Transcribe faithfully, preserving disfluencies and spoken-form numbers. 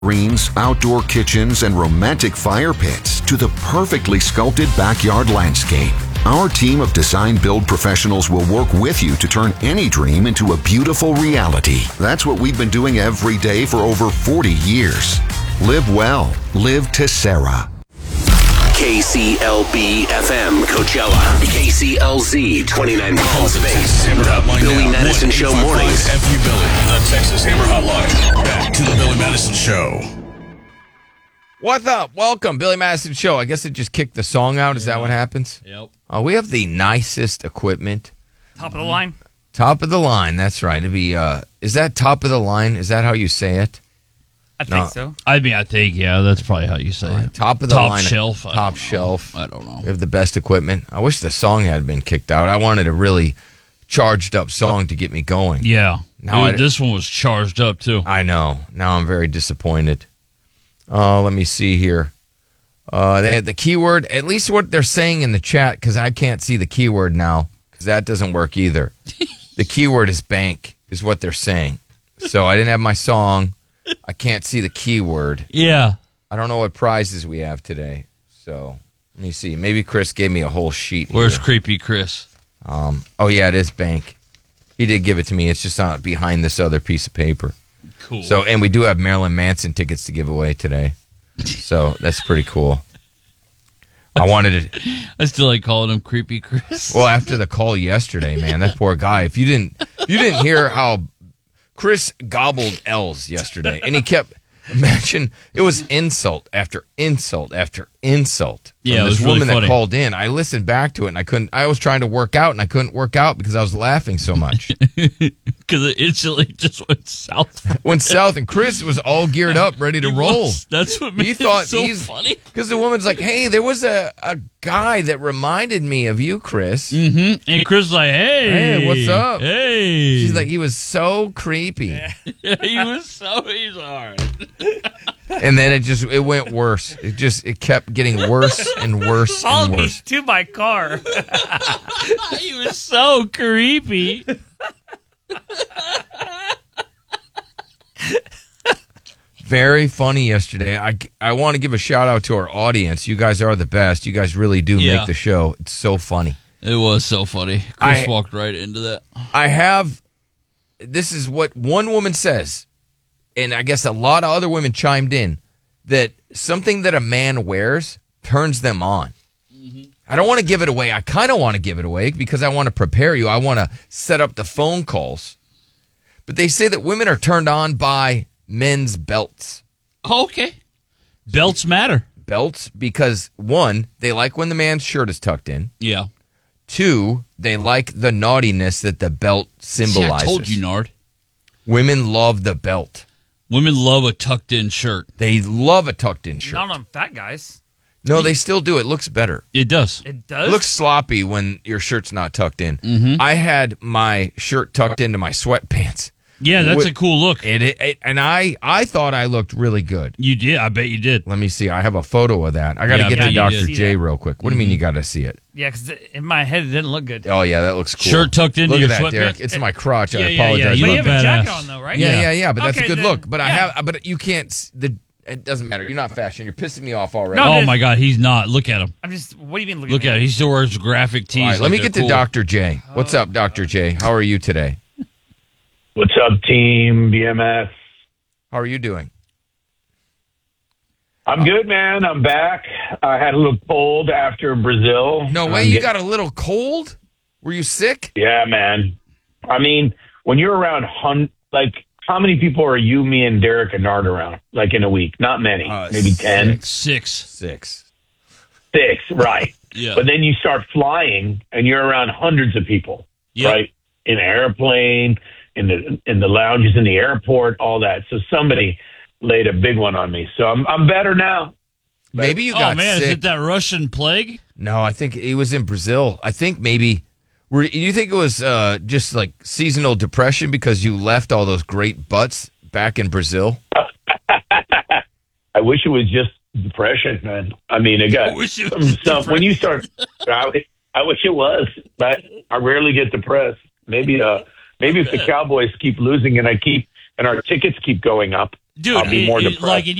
Greens, outdoor kitchens, and romantic fire pits to the perfectly sculpted backyard landscape. Our team of design build professionals will work with you to turn any dream into a beautiful reality. That's what we've been doing every day for over forty years. Live well. Live Tessera. K C L B F M Coachella. K C L Z twenty-nine Palms Base. Billy Madison Show mornings. F U Billy, the Texas Hammer Hotline. Back to the Billy Madison Show. What's up? Welcome, Billy Madison Show. I guess it just kicked the song out. Is yeah. that what happens? Yep. Uh, we have the nicest equipment. Top of the line. Top of the line. That's right. It'd be. Uh, is that top of the line? Is that how you say it? I think no. so. I mean, I think, yeah, that's probably how you say uh, it. Top of the top line. Shelf, top shelf. I don't know. We have the best equipment. I wish the song had been kicked out. I wanted a really charged up song to get me going. Yeah. Now Dude, I, this one was charged up, too. I know. Now I'm very disappointed. Uh, let me see here. Uh, they had the keyword, at least what they're saying in the chat, because I can't see the keyword now, because that doesn't work either. The keyword is bank, is what they're saying. So I didn't have my song. I can't see the keyword. Yeah. I don't know what prizes we have today. So let me see. Maybe Chris gave me a whole sheet. Where's here. Creepy Chris? Um. Oh, yeah, it is bank. He did give it to me. It's just not behind this other piece of paper. Cool. So, and we do have Marilyn Manson tickets to give away today. So that's pretty cool. I wanted to. I still like calling him Creepy Chris. Well, after the call yesterday, man, that poor guy. If you didn't, if you didn't hear how Chris gobbled L's yesterday, and he kept. Imagine it was insult after insult after insult. Yeah, from it this was really woman funny. that called in. I listened back to it, and I couldn't. I was trying to work out, and I couldn't work out because I was laughing so much. Because it instantly just went south. Went south, and Chris was all geared up, ready to He roll. was. That's what made He thought it so he's, funny. Because the woman's like, "Hey, there was a, a guy that reminded me of you, Chris." Mm-hmm. And Chris was like, "Hey, Hey, what's up?" Hey, She's like, "He was so creepy," he was so he's all right. and then it just it went worse. It just it kept getting worse and worse Follow and me worse. to my car. He was so creepy. Very funny yesterday. I, I want to give a shout out to our audience. You guys are the best. You guys really do Yeah. make the show. It's so funny. It was so funny. Chris I- walked right into that. I have, this is what one woman says, and I guess a lot of other women chimed in, that something that a man wears turns them on. Mm-hmm. I don't want to give it away. I kind of want to give it away because I want to prepare you. I want to set up the phone calls. But they say that women are turned on by men's belts. Okay. Belts matter. Belts because, one, they like when the man's shirt is tucked in. Yeah. Two, they like the naughtiness that the belt symbolizes. See, I told you, Nard. Women love the belt. Women love a tucked-in shirt. They love a tucked-in shirt. Not on fat guys. No, they still do. It looks better. It does. It does. It looks sloppy when your shirt's not tucked in. Mm-hmm. I had my shirt tucked into my sweatpants. Yeah, that's Wh- a cool look. It, it, it- and I, I thought I looked really good. You did. I bet you did. Let me see. I have a photo of that. I got to Yeah, get I to bet you Doctor did. J real quick. What do you mean you got to see it? Yeah, because in my head it didn't look good. Oh, yeah, that looks cool. Shirt tucked into Look your at that, sweatpants? Derek. It's my crotch. Yeah, I yeah, apologize. yeah, you But you look have a jacket badass. on though, right? Yeah, Yeah. yeah, yeah, but that's Okay, a good then- look. But I yeah. have, but you can't. s- The it doesn't matter. You're not fashion. You're pissing me off already. No, Oh, dude. my God. He's not. Look at him. I'm just. What do you mean? Look, Look at me? it. He still wears graphic tees. All right, let like me they're get to cool. Doctor J. What's up, Doctor J? How are you today? What's up, team B M S? How are you doing? I'm good, man. I'm back. I had a little cold after Brazil. No I'm way. You get- got a little cold? Were you sick? Yeah, man. I mean, when you're around, hun- like, how many people are you, me, and Derek and Nard around? Like in a week? Not many. Uh, Maybe ten. Six. Six. Six, right. Yeah. But then you start flying, and you're around hundreds of people, Yep. right? In an airplane, in the in the lounges in the airport, all that. So somebody laid a big one on me. So I'm I'm better now. Maybe you Oh, got man. sick. Is it that Russian plague? No, I think he was in Brazil. I think maybe. Were you think it was uh, just like seasonal depression because you left all those great butts back in Brazil? I wish it was just depression, man. I mean, it got I wish it some was stuff. When you start, I, I wish it was, but I rarely get depressed. Maybe, uh, maybe if the Cowboys keep losing and I keep and our tickets keep going up, Dude, I'll be it- more it- depressed. like